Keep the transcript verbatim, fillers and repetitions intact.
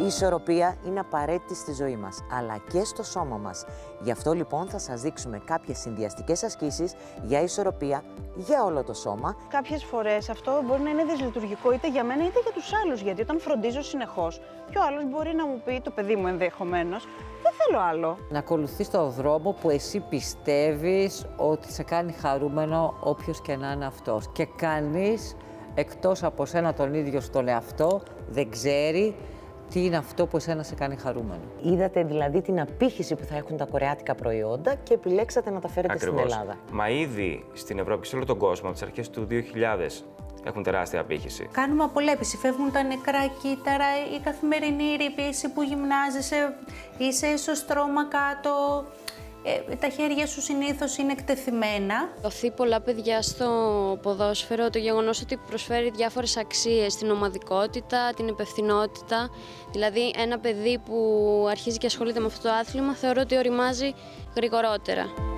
Η ισορροπία είναι απαραίτητη στη ζωή μας, αλλά και στο σώμα μας. Γι' αυτό λοιπόν θα σας δείξουμε κάποιες συνδυαστικές ασκήσεις για ισορροπία για όλο το σώμα. Κάποιες φορές αυτό μπορεί να είναι δυσλειτουργικό είτε για μένα είτε για τους άλλους, γιατί όταν φροντίζω συνεχώς, και ο άλλος μπορεί να μου πει, το παιδί μου ενδεχομένως, δεν θέλω άλλο. Να ακολουθείς τον δρόμο που εσύ πιστεύεις ότι σε κάνει χαρούμενο, όποιος και να είναι αυτός. Και κανείς, εκτός από σένα τον ίδιο στον εαυτό, δεν ξέρει τι είναι αυτό που εσένα σε κάνει χαρούμενο. Είδατε δηλαδή την απήχηση που θα έχουν τα κορεάτικα προϊόντα και επιλέξατε να τα φέρετε Ακριβώς. στην Ελλάδα. Μα ήδη στην Ευρώπη και σε όλο τον κόσμο, από τις αρχές του δύο χιλιάδες, έχουν τεράστια απήχηση. Κάνουμε απολέπιση. Φεύγουν τα νεκρά κύτταρα, η καθημερινή ρήπηση που γυμνάζεσαι, είσαι στο στρώμα κάτω. Ε, τα χέρια σου συνήθως είναι εκτεθειμένα. Δοθεί πολλά παιδιά στο ποδόσφαιρο το γεγονός ότι προσφέρει διάφορες αξίες, την ομαδικότητα, την υπευθυνότητα. Δηλαδή ένα παιδί που αρχίζει και ασχολείται με αυτό το άθλημα θεωρώ ότι οριμάζει γρηγορότερα.